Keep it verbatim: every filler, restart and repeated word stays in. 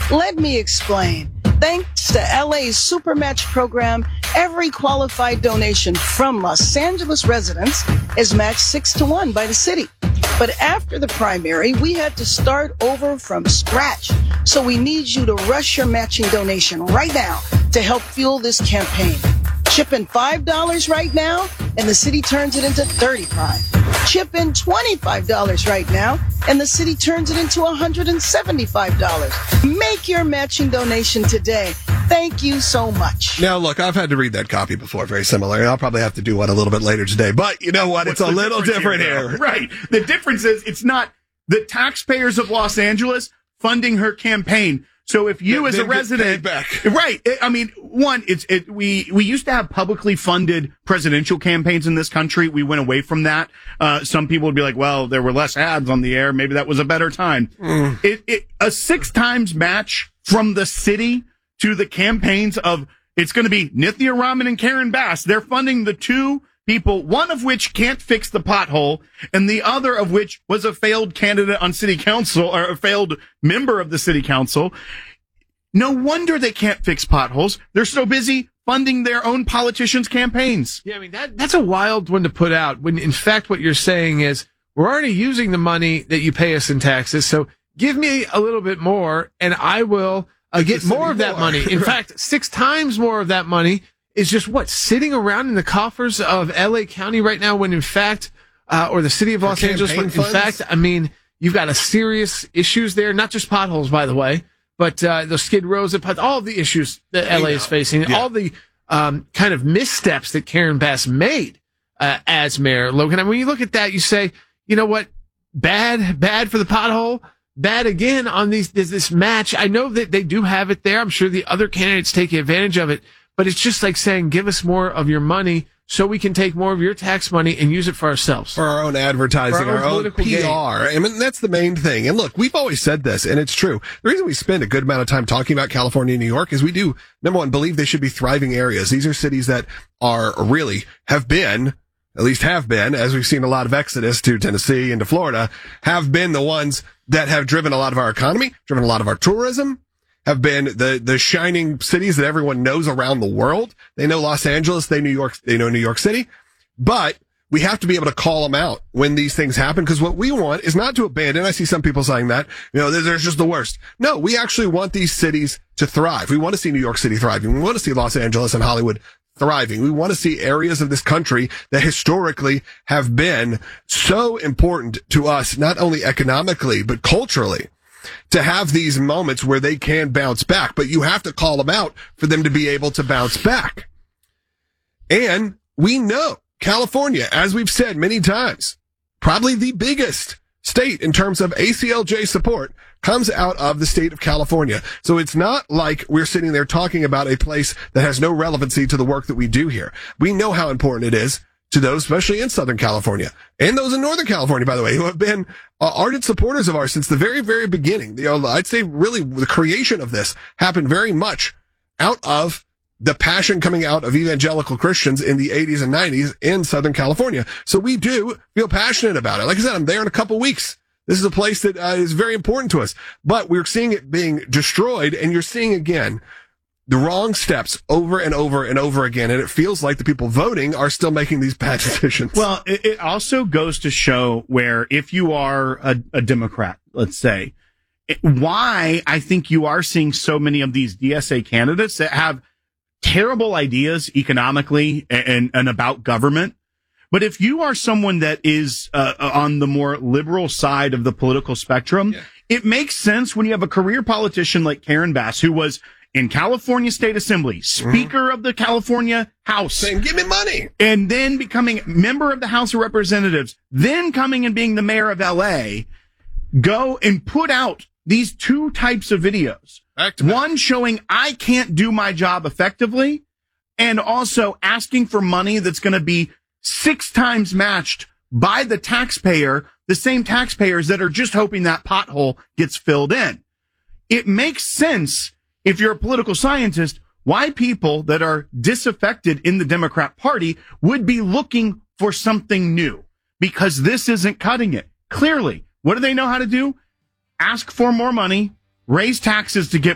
Let me explain. Thanks to L A's Supermatch program, every qualified donation from Los Angeles residents is matched six to one by the city. But after the primary, we had to start over from scratch. So we need you to rush your matching donation right now to help fuel this campaign. Chip in five dollars right now, and the city turns it into thirty-five dollars. Chip in twenty-five dollars right now, and the city turns it into one hundred seventy-five dollars. Make your matching donation today. Thank you so much. Now, look, I've had to read that copy before, very similar, and I'll probably have to do one a little bit later today. But you know what? What's it's a little different here. here. Right. The difference is it's not the taxpayers of Los Angeles funding her campaign. So if you They- as they a get resident, paid back. right? I mean, one, it's it. We we used to have publicly funded presidential campaigns in this country. We went away from that. Uh, some people would be like, "Well, there were less ads on the air. Maybe that was a better time." Mm. It, it a six times match from the city to the campaigns of it's going to be Nithya Raman and Karen Bass. They're funding the two people, one of which can't fix the pothole, and the other of which was a failed candidate on city council or a failed member of the city council. No wonder they can't fix potholes. They're so busy funding their own politicians' campaigns. Yeah, I mean, that that's a wild one to put out when, in fact, what you're saying is we're already using the money that you pay us in taxes, so give me a little bit more, and I will uh, get more of that more. money. In fact, six times more of that money is just what, sitting around in the coffers of L A County right now when, in fact, uh, or the city of Los Angeles, when, in funds? fact, I mean, you've got a serious issues there, not just potholes, by the way, but uh, the skid rows, and pot- all the issues that L A is facing, Yeah. all the um, kind of missteps that Karen Bass made uh, as mayor. Logan, I mean, when you look at that, you say, you know what, bad, bad for the pothole, bad again on these this, this match. I know that they do have it there. I'm sure the other candidates take advantage of it, but it's just like saying, give us more of your money so we can take more of your tax money and use it for ourselves. For our own advertising, For our our, own own political P R. I mean, that's the main thing. And look, we've always said this, and it's true. The reason we spend a good amount of time talking about California and New York is we do, number one, believe they should be thriving areas. These are cities that are really, have been, at least have been, as we've seen a lot of exodus to Tennessee and to Florida, have been the ones that have driven a lot of our economy, driven a lot of our tourism, have been the, the shining cities that everyone knows around the world. They know Los Angeles, they New York, they know New York City, but we have to be able to call them out when these things happen, because what we want is not to abandon. I see some people saying that, you know, they're just the worst. No, we actually want these cities to thrive. We want to see New York City thriving. We want to see Los Angeles and Hollywood thriving. We want to see areas of this country that historically have been so important to us, not only economically, but culturally, to have these moments where they can bounce back, but you have to call them out for them to be able to bounce back. And we know California, as we've said many times, probably the biggest state in terms of A C L J support comes out of the state of California. So it's not like we're sitting there talking about a place that has no relevancy to the work that we do here. We know how important it is to those, especially in Southern California, and those in Northern California, by the way, who have been uh, ardent supporters of ours since the very, very beginning. You know, I'd say really the creation of this happened very much out of the passion coming out of evangelical Christians in the eighties and nineties in Southern California. So we do feel passionate about it. Like I said, I'm there in a couple weeks. This is a place that uh, is very important to us, but we're seeing it being destroyed, and you're seeing again the wrong steps over and over and over again. And it feels like the people voting are still making these bad decisions. Well, it, it also goes to show where if you are a, a Democrat, let's say, it, why I think you are seeing so many of these D S A candidates that have terrible ideas economically and, and about government. But if you are someone that is uh, on the more liberal side of the political spectrum, yeah. It makes sense when you have a career politician like Karen Bass, who was in California State Assembly, Speaker mm-hmm. of the California House. Saying, give me money. And then becoming member of the House of Representatives, then coming and being the mayor of L A, go and put out these two types of videos. One showing I can't do my job effectively, and also asking for money that's going to be six times matched by the taxpayer, the same taxpayers that are just hoping that pothole gets filled in. It makes sense, if you're a political scientist, why people that are disaffected in the Democrat Party would be looking for something new, because this isn't cutting it. Clearly, what do they know how to do? Ask for more money, raise taxes to get